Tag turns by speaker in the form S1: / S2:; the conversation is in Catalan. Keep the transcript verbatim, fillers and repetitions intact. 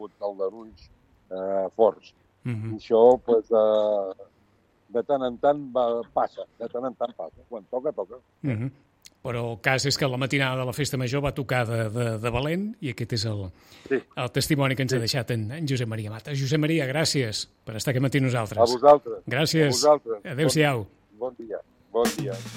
S1: hagut aldarulls eh, forts.
S2: Mm-hmm.
S1: I això, pues, eh, de tant en tant va, passa, de tant en tant passa. Quan toca, toca.
S2: Mm-hmm. Però el cas és que la matinada de la Festa Major va tocar de, de, de valent i aquest és el,
S1: sí.
S2: el testimoni que ens
S1: sí.
S2: ha deixat en, en Josep Maria Mata. Josep Maria, gràcies per estar aquí amb nosaltres.
S1: A vosaltres.
S2: Gràcies.
S1: A vosaltres.
S2: Adéu-siau.
S1: Bon, bon dia. Bon dia.